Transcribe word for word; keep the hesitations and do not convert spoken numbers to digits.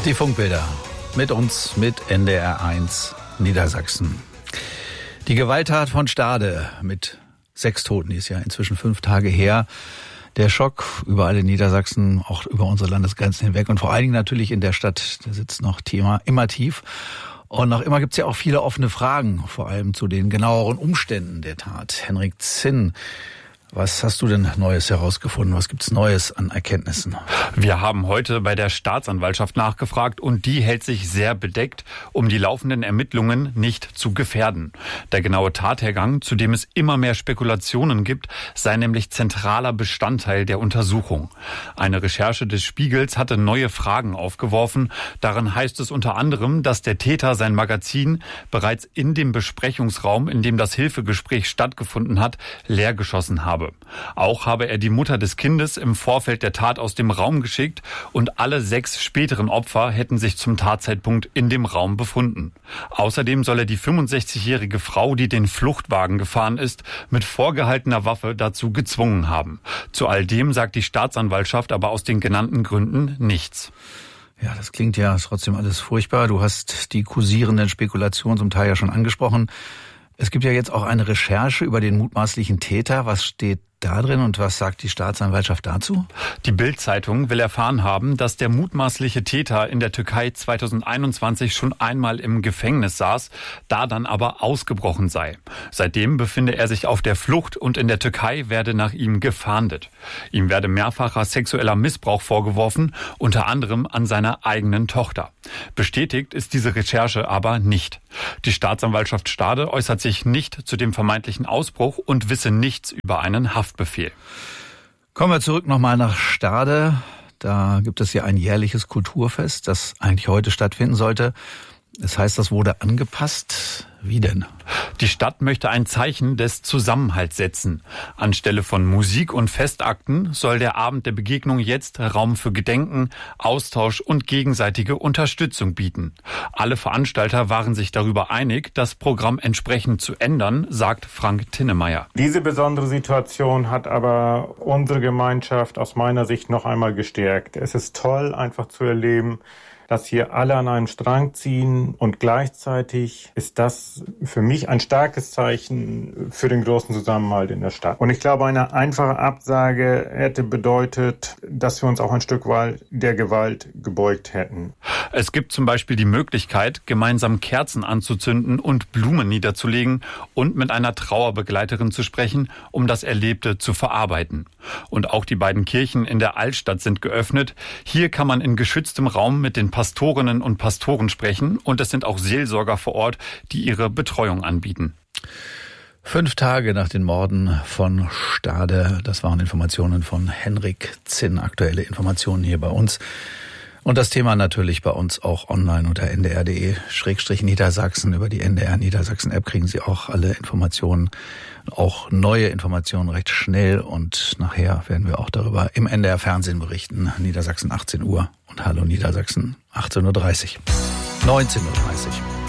Die Funkbilder mit uns, mit N D R eins Niedersachsen. Die Gewalttat von Stade mit sechs Toten, die ist ja inzwischen fünf Tage her. Der Schock überall in Niedersachsen, auch über unsere Landesgrenzen hinweg und vor allen Dingen natürlich in der Stadt, da sitzt noch Thema immer tief. Und noch immer gibt's ja auch viele offene Fragen, vor allem zu den genaueren Umständen der Tat. Henrik Zinn, was hast du denn Neues herausgefunden? Was gibt's Neues an Erkenntnissen? Wir haben heute bei der Staatsanwaltschaft nachgefragt und die hält sich sehr bedeckt, um die laufenden Ermittlungen nicht zu gefährden. Der genaue Tathergang, zu dem es immer mehr Spekulationen gibt, sei nämlich zentraler Bestandteil der Untersuchung. Eine Recherche des Spiegels hatte neue Fragen aufgeworfen. Darin heißt es unter anderem, dass der Täter sein Magazin bereits in dem Besprechungsraum, in dem das Hilfegespräch stattgefunden hat, leergeschossen habe. Auch habe er die Mutter des Kindes im Vorfeld der Tat aus dem Raum geschickt und alle sechs späteren Opfer hätten sich zum Tatzeitpunkt in dem Raum befunden. Außerdem soll er die fünfundsechzigjährige Frau, die den Fluchtwagen gefahren ist, mit vorgehaltener Waffe dazu gezwungen haben. Zu all dem sagt die Staatsanwaltschaft aber aus den genannten Gründen nichts. Ja, das klingt ja trotzdem alles furchtbar. Du hast die kursierenden Spekulationen zum Teil ja schon angesprochen. Es gibt ja jetzt auch eine Recherche über den mutmaßlichen Täter. Was steht da drin und was sagt die Staatsanwaltschaft dazu? Die Bild-Zeitung will erfahren haben, dass der mutmaßliche Täter in der Türkei zweitausendeinundzwanzig schon einmal im Gefängnis saß, da dann aber ausgebrochen sei. Seitdem befinde er sich auf der Flucht und in der Türkei werde nach ihm gefahndet. Ihm werde mehrfacher sexueller Missbrauch vorgeworfen, unter anderem an seiner eigenen Tochter. Bestätigt ist diese Recherche aber nicht. Die Staatsanwaltschaft Stade äußert sich nicht zu dem vermeintlichen Ausbruch und wisse nichts über einen Haftbefehl. Kommen wir zurück nochmal nach Stade. Da gibt es ja ein jährliches Kulturfest, das eigentlich heute stattfinden sollte. Das heißt, das wurde angepasst. Wie denn? Die Stadt möchte ein Zeichen des Zusammenhalts setzen. Anstelle von Musik und Festakten soll der Abend der Begegnung jetzt Raum für Gedenken, Austausch und gegenseitige Unterstützung bieten. Alle Veranstalter waren sich darüber einig, das Programm entsprechend zu ändern, sagt Frank Tinnemeyer. Diese besondere Situation hat aber unsere Gemeinschaft aus meiner Sicht noch einmal gestärkt. Es ist toll, einfach zu erleben, dass hier alle an einem Strang ziehen und gleichzeitig ist das für mich ein starkes Zeichen für den großen Zusammenhalt in der Stadt. Und ich glaube, eine einfache Absage hätte bedeutet, dass wir uns auch ein Stück weit der Gewalt gebeugt hätten. Es gibt zum Beispiel die Möglichkeit, gemeinsam Kerzen anzuzünden und Blumen niederzulegen und mit einer Trauerbegleiterin zu sprechen, um das Erlebte zu verarbeiten. Und auch die beiden Kirchen in der Altstadt sind geöffnet. Hier kann man in geschütztem Raum mit den Pastorinnen und Pastoren sprechen und es sind auch Seelsorger vor Ort, die ihre Betreuung anbieten. Fünf Tage nach den Morden von Stade, das waren Informationen von Henrik Zinn, aktuelle Informationen hier bei uns. Und das Thema natürlich bei uns auch online unter n d r punkt d e Schrägstrich Niedersachsen. Über die N D R Niedersachsen App kriegen Sie auch alle Informationen, auch neue Informationen recht schnell. Und nachher werden wir auch darüber im N D R Fernsehen berichten. Niedersachsen achtzehn Uhr und Hallo Niedersachsen achtzehn Uhr dreißig, neunzehn Uhr dreißig.